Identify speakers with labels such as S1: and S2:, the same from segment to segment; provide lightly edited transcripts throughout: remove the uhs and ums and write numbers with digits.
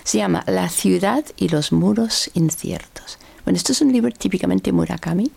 S1: Se llama La ciudad y los muros inciertos. Bueno, esto es un libro típicamente Murakami,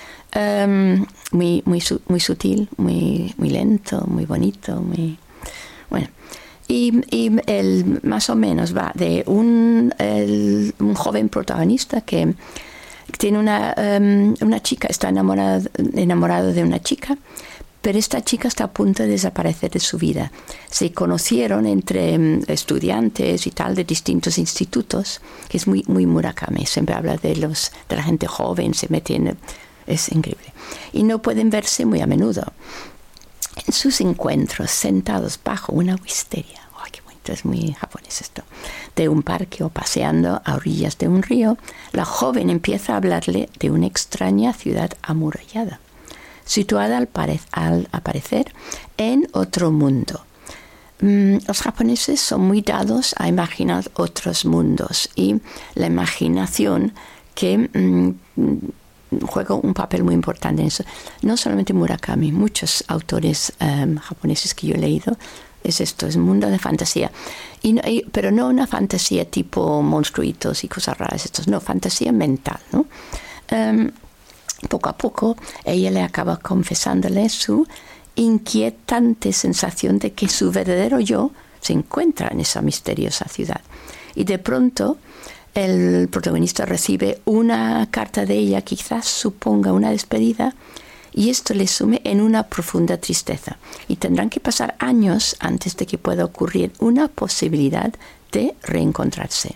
S1: muy sutil, muy lento, muy bonito, muy... Bueno, y él más o menos va de un joven protagonista que tiene una chica, está enamorado de una chica, pero esta chica está a punto de desaparecer de su vida. Se conocieron entre estudiantes y tal de distintos institutos, que es muy Murakami, siempre habla de la gente joven, se mete en... Es increíble. Y no pueden verse muy a menudo. En sus encuentros, sentados bajo una wisteria, qué bonito, es muy japonés esto, de un parque o paseando a orillas de un río, la joven empieza a hablarle de una extraña ciudad amurallada, situada al aparecer en otro mundo. Los japoneses son muy dados a imaginar otros mundos y la imaginación que juega un papel muy importante en eso. No solamente Murakami, muchos autores japoneses que yo he leído, es un mundo de fantasía. Pero no una fantasía tipo monstruitos y cosas raras, no, fantasía mental, ¿no? Poco a poco ella le acaba confesándole su inquietante sensación de que su verdadero yo se encuentra en esa misteriosa ciudad. Y de pronto el protagonista recibe una carta de ella, quizás suponga una despedida, y esto le sume en una profunda tristeza. Y tendrán que pasar años antes de que pueda ocurrir una posibilidad de reencontrarse.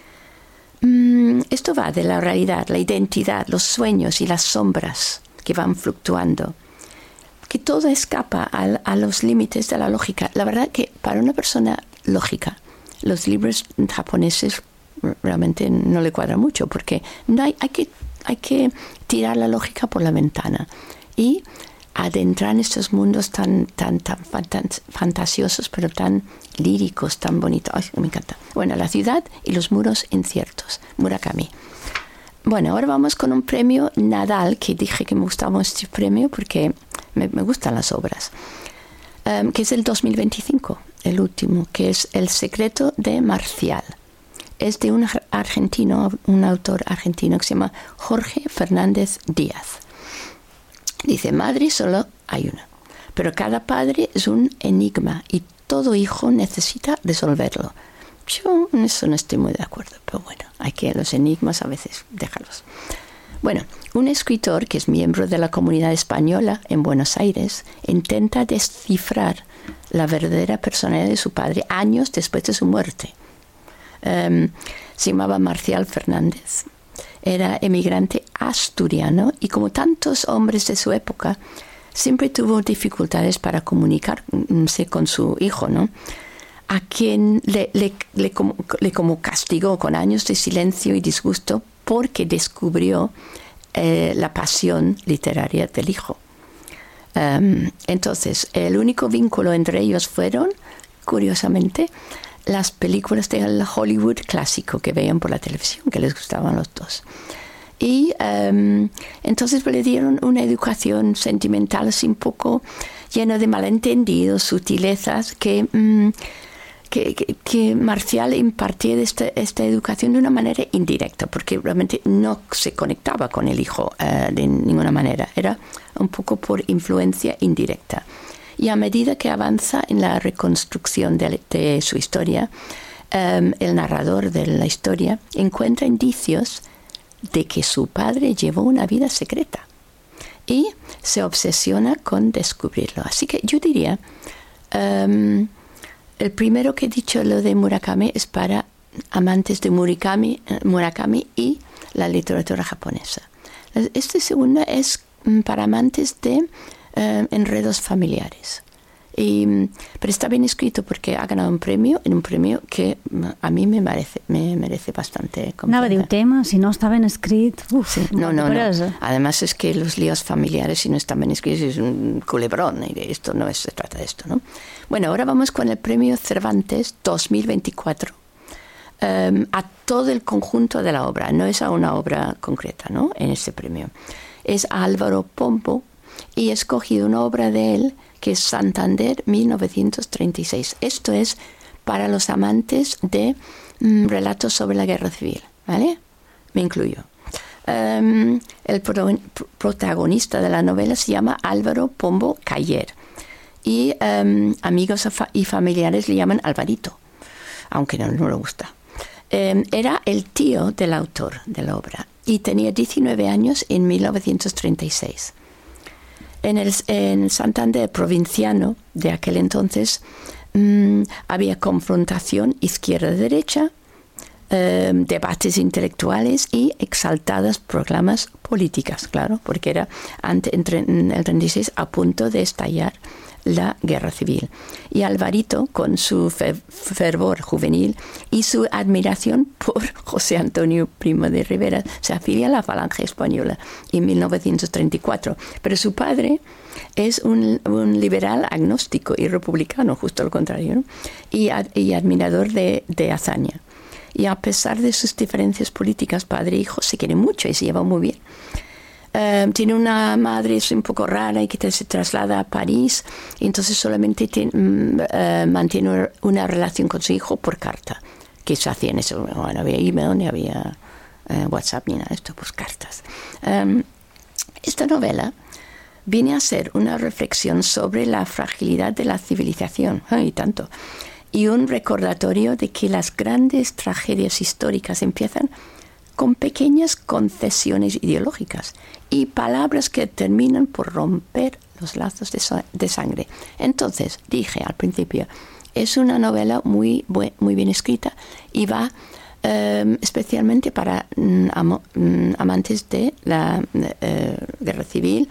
S1: Esto va de la realidad, la identidad, los sueños y las sombras que van fluctuando, que todo escapa a los límites de la lógica. La verdad que para una persona lógica, los libros japoneses realmente no le cuadra mucho, porque hay que tirar la lógica por la ventana y adentrar en estos mundos tan fantasiosos, pero tan líricos, tan bonitos. Ay, me encanta. Bueno, La ciudad y los muros inciertos, Murakami. Bueno, ahora vamos con un premio Nadal, que dije que me gustaba este premio porque me gustan las obras, que es el 2025, el último, que es El secreto de Marcial. Es de un autor argentino que se llama Jorge Fernández Díaz. Dice, madre solo hay una, pero cada padre es un enigma y todo hijo necesita resolverlo. Yo en eso no estoy muy de acuerdo, pero bueno, hay que los enigmas a veces dejarlos. Bueno, un escritor que es miembro de la comunidad española en Buenos Aires intenta descifrar la verdadera personalidad de su padre años después de su muerte. Se llamaba Marcial Fernández. Era emigrante asturiano y, como tantos hombres de su época, siempre tuvo dificultades para comunicarse con su hijo, ¿no? A quien le como castigó con años de silencio y disgusto porque descubrió la pasión literaria del hijo. Entonces, el único vínculo entre ellos fueron, curiosamente, las películas del Hollywood clásico que veían por la televisión, que les gustaban los dos. Y entonces le dieron una educación sentimental así un poco llena de malentendidos, sutilezas, que Marcial impartía esta educación de una manera indirecta, porque realmente no se conectaba con el hijo de ninguna manera. Era un poco por influencia indirecta. Y a medida que avanza en la reconstrucción de su historia, el narrador de la historia encuentra indicios de que su padre llevó una vida secreta y se obsesiona con descubrirlo. Así que yo diría, el primero que he dicho, lo de Murakami, es para amantes de Murakami y la literatura japonesa. Este segundo es para amantes de enredos familiares. Pero está bien escrito porque ha ganado un premio que a mí me merece bastante confianza.
S2: Anava a dir tema, si no està ben escrit...
S1: Sí. No. Además es que los líos familiares, si no están bien escritos, es un culebrón. Y de esto no se trata de esto, ¿no? Bueno, ahora vamos con el premio Cervantes 2024. A todo el conjunto de la obra. No es a una obra concreta, ¿no? En este premio. Es a Álvaro Pombo y he escogido una obra de él que es Santander 1936. Esto es para los amantes de relatos sobre la guerra civil, ¿vale? Me incluyo. El protagonista de la novela se llama Álvaro Pombo Cayer y amigos y familiares le llaman Alvarito, aunque no le gusta. Era el tío del autor de la obra y tenía 19 años en 1936. En el Santander provinciano de aquel entonces había confrontación izquierda-derecha, debates intelectuales y exaltadas proclamas políticas, claro, porque era en el 36 a punto de estallar la guerra civil. Y Alvarito, con su fervor juvenil y su admiración por José Antonio Primo de Rivera, se afilia a la Falange Española en 1934. Pero su padre es un liberal agnóstico y republicano, justo lo contrario, ¿no? y admirador de Azaña. Y a pesar de sus diferencias políticas, padre e hijo se quieren mucho y se llevan muy bien. Tiene una madre un poco rara y que se traslada a París, y entonces solamente mantiene una relación con su hijo por carta, que se hacía en eso. No había email, ni había WhatsApp, ni nada de esto, pues cartas. Esta novela viene a ser una reflexión sobre la fragilidad de la civilización, y tanto, y un recordatorio de que las grandes tragedias históricas empiezan con pequeñas concesiones ideológicas y palabras que terminan por romper los lazos de sangre. Entonces, dije al principio, es una novela muy bien escrita y va especialmente para amantes de la guerra civil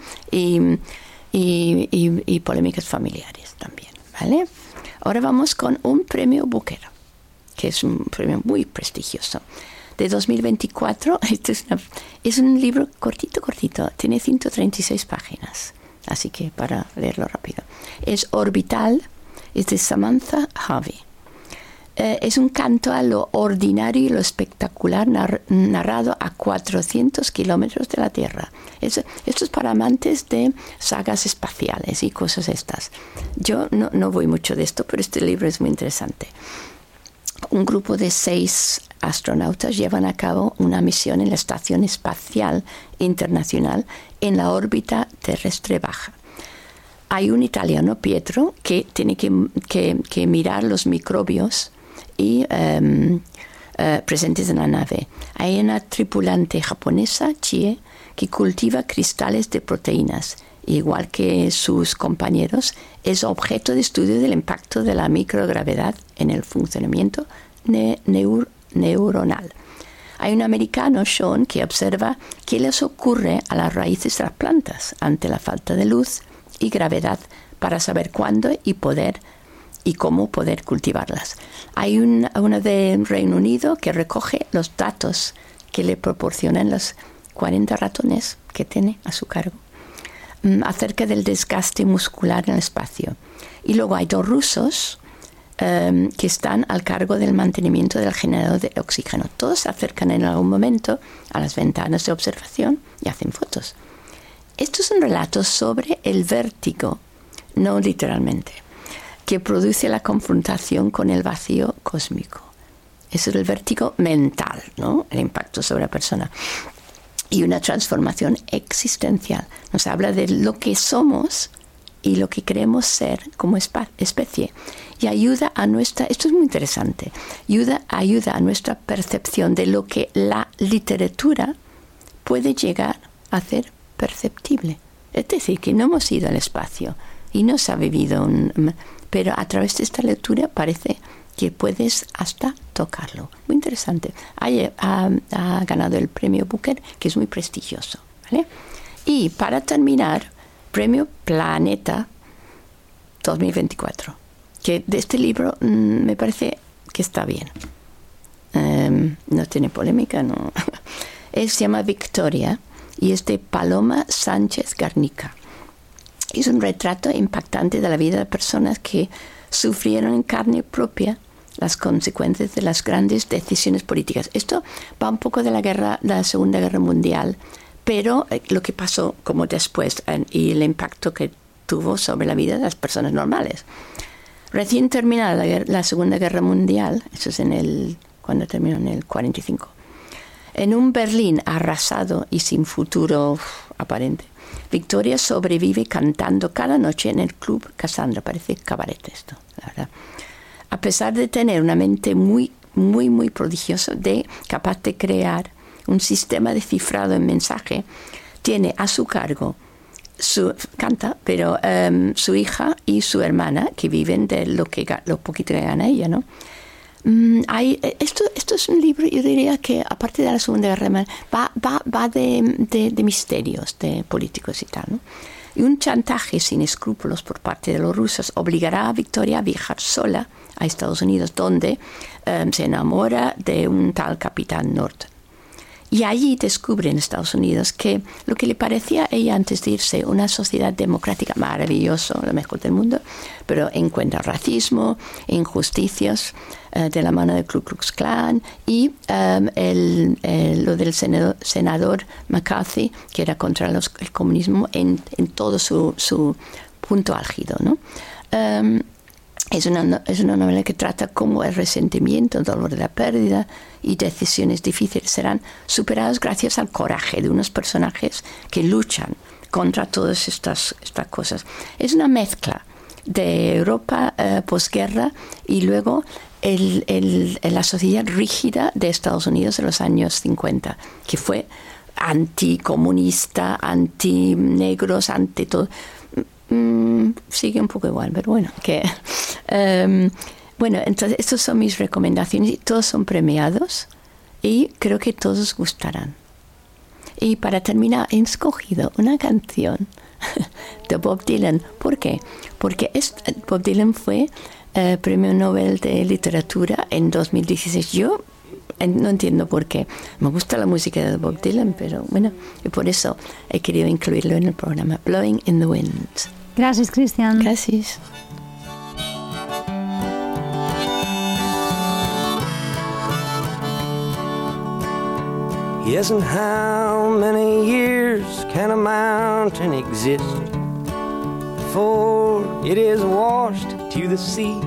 S1: y polémicas familiares también, ¿vale? Ahora vamos con un premio Booker, que es un premio muy prestigioso, de 2024. Es un libro cortito, tiene 136 páginas, así que para leerlo rápido. Es Orbital, es de Samantha Harvey. Es un canto a lo ordinario y lo espectacular narrado a 400 kilómetros de la Tierra. Esto es para amantes de sagas espaciales y cosas estas. Yo no voy mucho de esto, pero este libro es muy interesante. Un grupo de 6 astronautas llevan a cabo una misión en la Estación Espacial Internacional en la órbita terrestre baja. Hay un italiano, Pietro, que tiene que mirar los microbios y presentes en la nave. Hay una tripulante japonesa, Chie, que cultiva cristales de proteínas. Igual que sus compañeros, es objeto de estudio del impacto de la microgravedad en el funcionamiento neuronal. Hay un americano, Sean, que observa qué les ocurre a las raíces de las plantas ante la falta de luz y gravedad para saber cuándo y cómo poder cultivarlas. Hay una de Reino Unido que recoge los datos que le proporcionan los 40 ratones que tiene a su cargo acerca del desgaste muscular en el espacio. Y luego hay 2 rusos que están al cargo del mantenimiento del generador de oxígeno. Todos se acercan en algún momento a las ventanas de observación y hacen fotos. Esto es un relato sobre el vértigo, no literalmente, que produce la confrontación con el vacío cósmico. Eso es el vértigo mental, ¿no? El impacto sobre la persona. Y una transformación existencial. Nos habla de lo que somos y lo que queremos ser como especie. Y ayuda a nuestra, esto es muy interesante, ayuda a nuestra percepción de lo que la literatura puede llegar a hacer perceptible. Es decir, que no hemos ido al espacio y no se ha vivido pero a través de esta lectura parece que puedes hasta tocarlo. Muy interesante. Ha ganado el premio Booker, que es muy prestigioso, ¿vale? Y para terminar, premio Planeta 2024, que de este libro me parece que está bien. No tiene polémica, no. Se llama Victoria y es de Paloma Sánchez Garnica. Es un retrato impactante de la vida de personas que sufrieron en carne propia las consecuencias de las grandes decisiones políticas. Esto va un poco de la Segunda Guerra Mundial, pero lo que pasó como después y el impacto que tuvo sobre la vida de las personas normales. Recién terminada la Segunda Guerra Mundial, eso es en el cuando terminó en el 45. En un Berlín arrasado y sin futuro aparente, Victoria sobrevive cantando cada noche en el Club Cassandra. Parece cabaret esto, la verdad. A pesar de tener una mente muy, muy, muy prodigiosa, capaz de crear un sistema de cifrado en mensaje, tiene a su cargo canta, pero su hija y su hermana, que viven de lo poquito que gana ella, ¿no? Esto es un libro, yo diría que, aparte de la Segunda Guerra Mundial, va de misterios, de políticos y tal, ¿no? Y un chantaje sin escrúpulos por parte de los rusos obligará a Victoria a viajar sola a Estados Unidos, donde se enamora de un tal capitán Norton. Y allí descubre en Estados Unidos que lo que le parecía a ella antes de irse una sociedad democrática maravilloso, la mejor del mundo, pero encuentra racismo, injusticias de la mano del Ku Klux Klan y lo del senador McCarthy, que era contra el comunismo en todo su punto álgido, ¿no? Es una novela que trata cómo el resentimiento, el dolor de la pérdida y decisiones difíciles serán superados gracias al coraje de unos personajes que luchan contra todas estas cosas. Es una mezcla de Europa posguerra y luego la sociedad rígida de Estados Unidos en los años 50, que fue anticomunista, anti-negros, anti todo. Sigue un poco igual, pero bueno, bueno, entonces estas son mis recomendaciones y todos son premiados y creo que todos os gustarán. Y para terminar, he escogido una canción de Bob Dylan. ¿Por qué? Porque Bob Dylan fue Premio Nobel de Literatura en 2016. Yo no entiendo por qué. Me gusta la música de Bob Dylan, pero bueno, y por eso he querido incluirlo en el programa. Blowing in the Wind.
S2: Gracias, Cristian.
S1: Gracias.
S3: Yes, and how many years can a mountain exist before it is washed to the sea?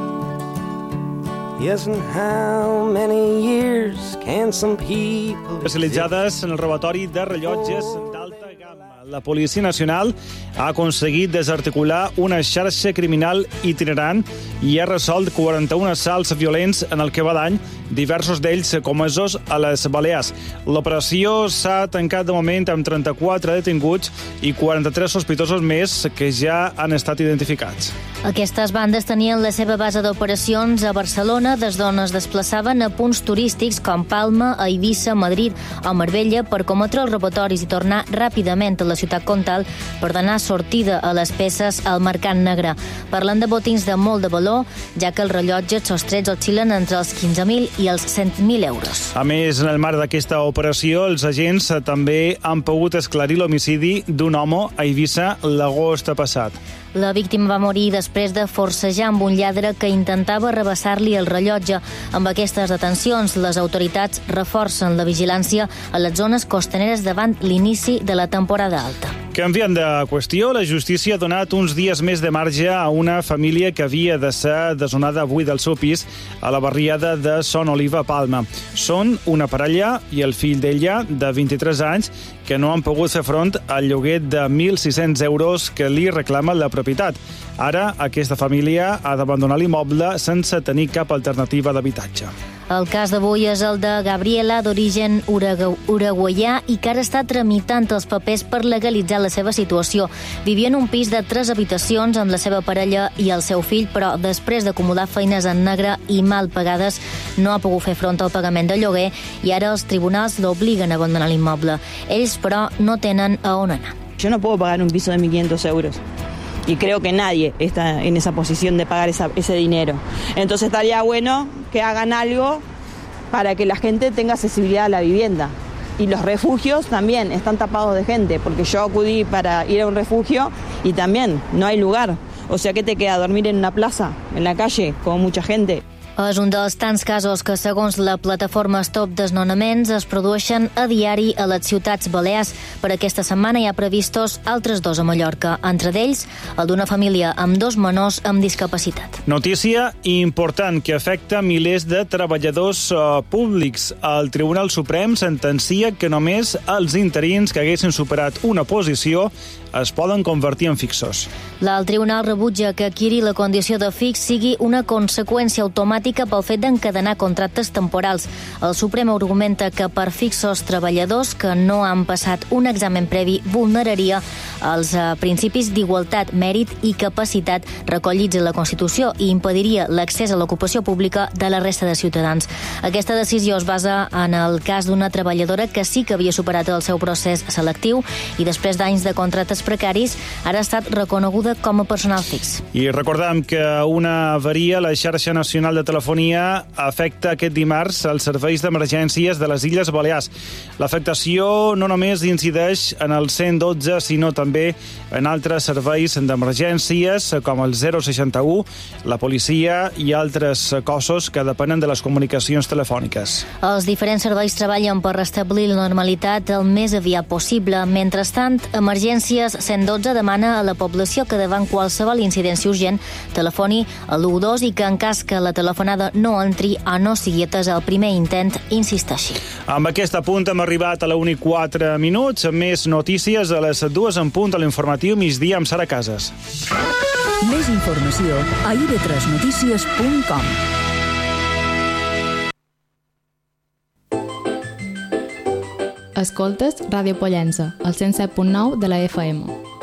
S3: Yes, and how many years can some people
S4: especialitzades en el robatori de rellotges d'alta gamma. La Policia Nacional ha aconseguit desarticular una xarxa criminal itinerant i ha resolt 41 assalts violents en el que va d'any, diversos d'ells comesos a les Balears. L'operació s'ha tancat de moment amb 34 detinguts i 43 sospitosos més que ja han estat identificats.
S5: Aquestes bandes tenien la seva base d'operacions a Barcelona, des d'on es desplaçaven a punts turístics com Palma, Eivissa, Madrid o Marbella per cometre els robatoris i tornar ràpidament a la ciutat comtal per donar sortida a les peces al mercat negre. Parlen de botins de molt de valor, ja que els rellotges sostrets oscil·len entre els 15.000 i els 100.000 euros.
S4: A més, en el marc d'aquesta operació, els agents també han pogut esclarir l'homicidi d'un home a Eivissa l'agost passat.
S5: La víctima va morir després de forcejar amb un lladre que intentava arrabassar-li el rellotge. Amb aquestes detencions, les autoritats reforcen la vigilància a les zones costaneres davant l'inici de la temporada alta.
S4: Canviant de qüestió, la justícia ha donat uns dies més de marge a una família que havia de ser desnonada avui del seu pis a la barriada de Son Oliva, Palma. Són una parella i el fill d'ella, de 23 anys, que no han pogut fer front al lloguer de 1.600 euros que li reclama la propietat. Ara, aquesta família ha d'abandonar l'immoble sense tenir cap alternativa d'habitatge.
S5: El cas d'avui és el de Gabriela, d'origen uruguaià, i que ara està tramitant els papers per legalitzar la seva situació. Vivia en un pis de 3 habitacions amb la seva parella i el seu fill, però després d'acumular feines en negre i mal pagades, no ha pogut fer front al pagament de lloguer i ara els tribunals l'obliguen a abandonar l'immoble. Ells, però, no tenen a on anar.
S6: Yo no puedo pagar un piso de 1.500 euros. Y creo que nadie está en esa posición de pagar ese dinero. Entonces estaría bueno que hagan algo para que la gente tenga accesibilidad a la vivienda. Y los refugios también están tapados de gente, porque yo acudí para ir a un refugio y también no hay lugar. O sea, ¿qué te queda? ¿Dormir en una plaza, en la calle, como mucha gente?
S5: És un dels tants casos que, segons la plataforma Stop Desnonaments, es produeixen a diari a les ciutats balears. Per aquesta setmana hi ha previstos altres 2 a Mallorca, entre d'ells el d'una família amb 2 menors amb discapacitat.
S4: Notícia important que afecta milers de treballadors públics. El Tribunal Suprem sentencia que només els interins que haguessin superat una posició es poden convertir en fixos.
S5: El tribunal rebutja que adquirir la condició de fix sigui una conseqüència automàtica pel fet d'encadenar contractes temporals. El Suprem argumenta que per fixos treballadors que no han passat un examen previ vulneraria els principis d'igualtat, mèrit i capacitat recollits en la Constitució i impediria l'accés a l'ocupació pública de la resta de ciutadans. Aquesta decisió es basa en el cas d'una treballadora que sí que havia superat el seu procés selectiu i després d'anys de contractes precaris ara ha estat reconeguda com a personal fix.
S4: I recordem que una avaria a la xarxa nacional de telefonia afecta aquest dimarts els serveis d'emergències de les Illes Balears. L'afectació no només incideix en el 112, sinó també en altres serveis d'emergències com el 061, la policia i altres cossos que depenen de les comunicacions telefòniques.
S5: Els diferents serveis treballen per restablir la normalitat el més aviat possible. Mentrestant, Emergències 112 demana a la població que davant qualsevol incidència urgent telefoni a l'112 i que en cas que la telefonada no entri o no sigui atesa al primer intent, insisteixi.
S4: Amb aquest apunt hem arribat a la 1:04 minuts, amb més notícies a les 2 en punt a l'informatiu migdia amb Sara Casas.
S7: Més informació a ib3notícies.com.
S8: Escoltes Ràdio Pollença, al 107.9 de la FM.